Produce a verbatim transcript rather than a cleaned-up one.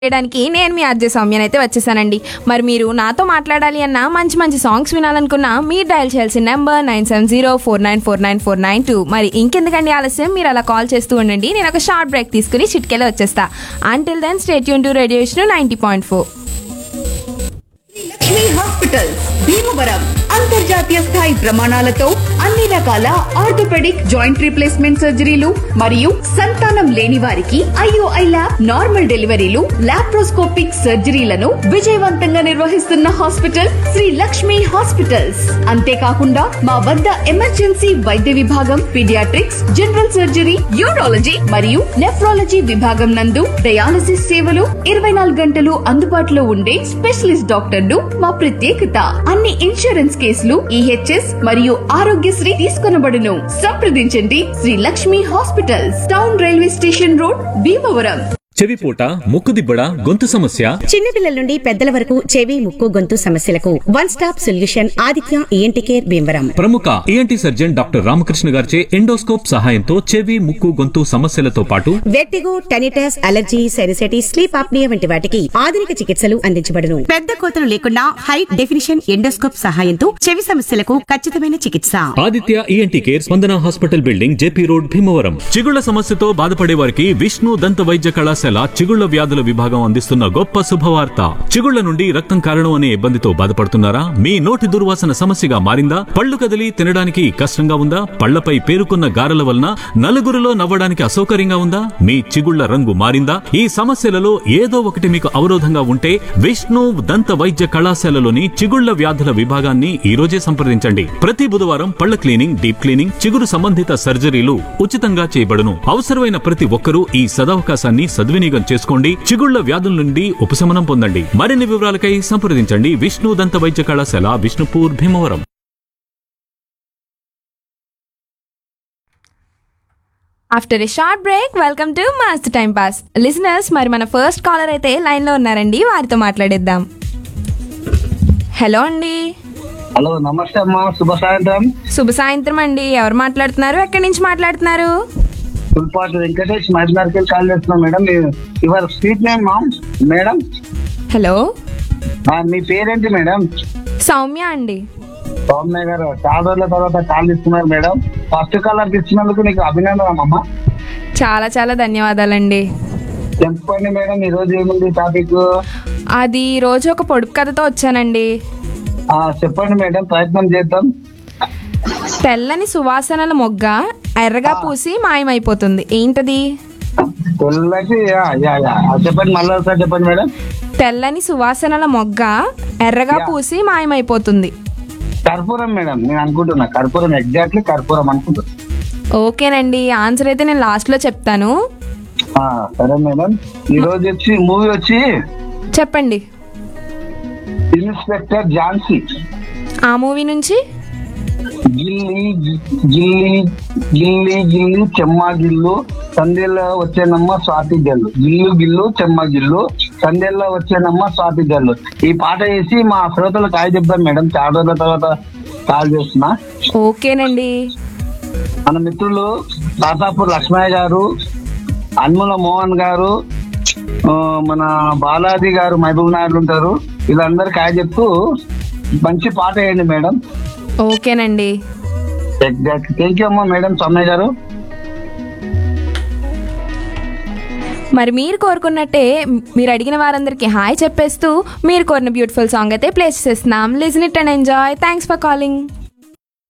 చేయడానికి నేను మీ ఆర్జే సౌమ్యని అయితే వచ్చేసానండి. మరి మీరు నాతో మాట్లాడాలి అన్న మంచి మంచి సాంగ్స్ వినాలనుకున్నా మీరు డయల్ చేయాల్సిన number nine seven zero four nine four nine four nine two. మరి ఇంకెందుకండి ఆలస్యం, మీరు అలా కాల్ చేస్తూ ఉండండి. నేను ఒక షార్ట్ బ్రేక్ తీసుకుని చిట్కెలో వచ్చేస్తా. Until then stay tune to radio Vishnu ninety point four. Lakshmi hospitals Bhimavaram అంతర్జాతీయ స్థాయి ప్రమాణాలతో అన్ని రకాల ఆర్థోపెడిక్ జాయింట్ రీప్లేస్మెంట్ సర్జరీలు మరియు సంతానం లేని వారికి ఐఓఐ ల్యాబ్ నార్మల్ డెలివరీలు లాప్రోస్కోపిక్ సర్జరీలను విజయవంతంగా నిర్వహిస్తున్న హాస్పిటల్ శ్రీ లక్ష్మీ హాస్పిటల్స్. అంతేకాకుండా మా వద్ద ఎమర్జెన్సీ వైద్య విభాగం, పీడియాట్రిక్స్, జనరల్ సర్జరీ, యూరాలజీ మరియు నెఫ్రాలజీ విభాగం నందు డయాలసిస్ సేవలు ఇరవై నాలుగు గంటలు అందుబాటులో ఉండే స్పెషలిస్ట్ డాక్టర్లు మా ప్రత్యేకత. అన్ని ఇన్సూరెన్స్ కేసులు ఈహెచ్ఎస్ మరియు ఆరోగ్యశ్రీ తీసుకొనబడును. సంప్రదించండి Shri Lakshmi hospitals, town railway station road, Bhimavaram. చెవిపూట, ముక్కుదిబ్బడ, గొంతు సమస్య, చిన్నపిల్లల నుండి పెద్దల వరకు చెవి, ముక్కు, గొంతు సమస్యలకు one stop solution Aditya ENT care Bhimavaram. ప్రముఖ ఈఎన్టీ సర్జన్ డాక్టర్ రామకృష్ణ గారిచే ఎండోస్కోప్ సహాయంతో చెవి, ముక్కు, గొంతు సమస్యలతో పాటు vertigo, tinnitus, allergy, sinusitis, sleep apnoea వంటి వాటికి ఆధునిక చికిత్సలు అందించబడును. పెద్ద కోతలు లేకుండా హై డెఫినిషన్ ఎండోస్కోప్ సహాయంతో చెవి సమస్యలకు ఖచ్చితమైన చికిత్స. ఆదిత్య ఈఎన్టీ కేర్, స్పందన hospital building, JP road, Bhimavaram. చిగుళ్ల సమస్యతో బాధపడే వారికి విష్ణు దంత వైద్య కళాశాల చిగుళ్ల వ్యాధుల విభాగం అందిస్తున్న గొప్ప శుభవార్త. చిగుళ్ల నుండి రక్తం కారణం అనే ఇబ్బందితో బాధపడుతున్నారా? మీ నోటి దుర్వాసన సమస్యగా మారిందా? పళ్లు కదిలి తినడానికి కష్టంగా ఉందా? పళ్లపై పేరుకున్న గారెల వలన నలుగురిలో నవ్వడానికి అసౌకర్యంగా ఉందా? మీ చిగుళ్ల రంగు మారిందా? ఈ సమస్యలలో ఏదో ఒకటి మీకు అవరోధంగా ఉంటే విష్ణు దంత వైద్య కళాశాలలోని చిగుళ్ల వ్యాధుల విభాగాన్ని ఈ రోజే సంప్రదించండి. ప్రతి బుధవారం పళ్ల క్లీనింగ్, డీప్ క్లీనింగ్, చిగురు సంబంధిత సర్జరీలు ఉచితంగా చేయబడును. అవసరమైన ప్రతి ఒక్కరూ ఈ సదవకాశాన్ని సద్వినియోగం చేసుకోండి. చిగుళ్ల వ్యాధుల నుండి ఉపశమనం పొందండి. మరిన్ని వివరాలకై సంప్రదించండి విష్ణు దంత వైద్య కళాశాల, Vishnupur, Bhimavaram. After a short break, welcome to మస్త్ టైం పాస్ లిజనర్స్. మరి మన ఫస్ట్ కాలర్ అయితే లైన్లో ఉన్నారండి, వారితో మాట్లాడేద్దాం. హలో అండి. హలో, నమస్తే అమ్మా, శుభ సాయంత్రం. శుభ సాయంత్రం అండి. ఎవరు మాట్లాడుతున్నారు, ఎక్కడి నుంచి మాట్లాడుతున్నారు? ఫుల్పాటి వెంకటేష్, మహబూబ్నగర్ కాల్ చేస్తున్నాం madam. Your sweet name ma'am madam. Hello, మీ పేరేంటి మేడం? సౌమ్య అండి. సౌమ్య గారు, చాలా రోజుల తర్వాత కాల్ ఇస్తున్నారు మేడం. ఫస్ట్ కాలర్ ఇచ్చినందుకు నీకు అభినందనం అమ్మా. చాలా చాలా ధన్యవాదాలండి. చెప్పండి మేడం, ఈ రోజు ఏముంది టాపిక్? అది ఈ రోజు ఒక పొడుపు కథతో వచ్చానండి. చెప్పండి మేడం, ప్రయత్నం చేద్దాం. తెల్లని సువాసనల మొగ్గ ఎర్రగా పూసి మాయమైపోతుంది. ఏంటది? తెల్లటి చెప్పండి, మళ్ళీ ఒకసారి చెప్పండి మేడం. తెల్లని సువాసనల మొగ్గ ఎర్రగా పూసి మాయమైపోతుంది. కర్పూరం మేడం, నేను అనుకుంటున్నా కర్పూరం. ఎగ్జాక్ట్లీ కర్పూరం అనుకుంటున్నా. ఓకేనండి, ఆన్సర్ అయితే నేను లాస్ట్ లో చెప్తాను. సరే మేడం. ఈ రోజు వచ్చి మూవీ వచ్చి చెప్పండి. ఇన్స్పెక్టర్ ఝాన్సీ. ఆ మూవీ నుంచి గిల్లి గిల్లి గిల్లి గిల్లి చెమ్మ గిల్లు సందేల్లో వచ్చేనమ్మ స్వాతి జల్లు. గిల్లు గిల్లు చెమ్మ గిల్లు సందేల్లో వచ్చేనమ్మ స్వాతి జల్లు. ఈ పాట వేసి మా శ్రోతలకు కాయ చెప్తాం మేడం. చాలా రోజుల తర్వాత కాల్ చేస్తున్నా. ఓకేనండి. మన మిత్రులు తాతాపూర్ లక్ష్మయ్య గారు, అన్ముల మోహన్ గారు, మన బాలాజీ గారు మహబూబ్ నగర్ ఉంటారు. వీళ్ళందరూ కాయ చెప్తూ మంచి పాట వేయండి మేడం. ఓకేనండి. ఎగ్జాక్ట్. థ్యాంక్ యూ అమ్మా మేడం సౌమ్య గారు. మరి మీరు కోరుకున్నట్టే మీరు అడిగిన వారందరికీ హాయ్ చెప్పేస్తూ మీరు కోరిన బ్యూటిఫుల్ సాంగ్ అయితే ప్లే చేస్తున్నాం. Listen it and enjoy. Thanks for calling.